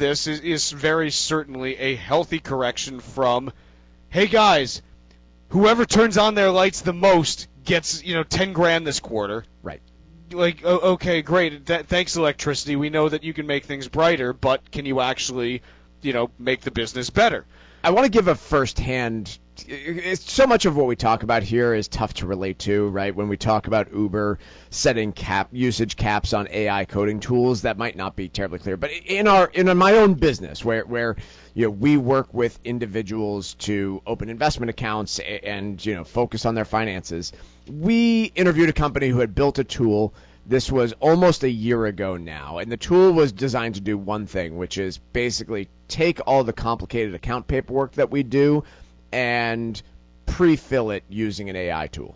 this is very certainly a healthy correction from, hey guys, whoever turns on their lights the most gets, $10,000 this quarter. Right. Like, okay, great. Thanks, electricity. We know that you can make things brighter, but can you actually, make the business better? I want to give a firsthand. So much of what we talk about here is tough to relate to, right? When we talk about Uber setting usage caps on AI coding tools, that might not be terribly clear. But in my own business, where we work with individuals to open investment accounts and focus on their finances, we interviewed a company who had built a tool. This was almost a year ago now, and the tool was designed to do one thing, which is basically take all the complicated account paperwork that we do and pre-fill it using an AI tool.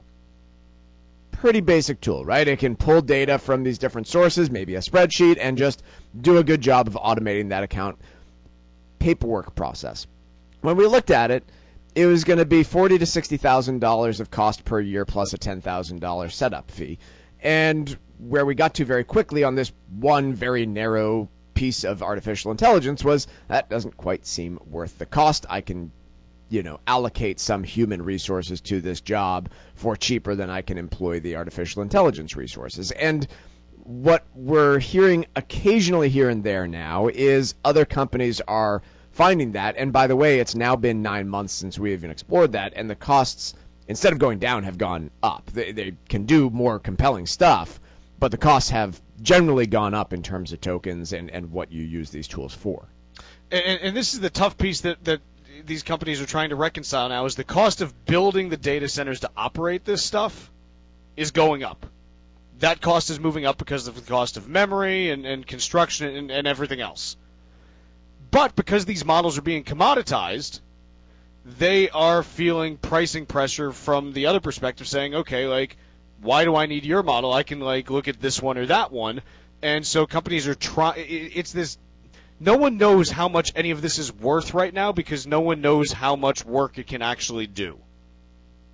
Pretty basic tool, right? It can pull data from these different sources, maybe a spreadsheet, and just do a good job of automating that account paperwork process. When we looked at it, it was going to be $40,000 to $60,000 of cost per year plus a $10,000 setup fee. And where we got to very quickly on this one very narrow piece of artificial intelligence was that doesn't quite seem worth the cost. I can, allocate some human resources to this job for cheaper than I can employ the artificial intelligence resources. And what we're hearing occasionally here and there now is other companies are finding that. And by the way, it's now been 9 months since we even explored that, and the costs, instead of going down, have gone up. They can do more compelling stuff, but the costs have generally gone up in terms of tokens and what you use these tools for. And this is the tough piece that these companies are trying to reconcile now, is the cost of building the data centers to operate this stuff is going up. That cost is moving up because of the cost of memory and construction and everything else. But because these models are being commoditized, they are feeling pricing pressure from the other perspective, saying, okay, why do I need your model? I can, look at this one or that one. And so companies are it's this, no one knows how much any of this is worth right now because no one knows how much work it can actually do.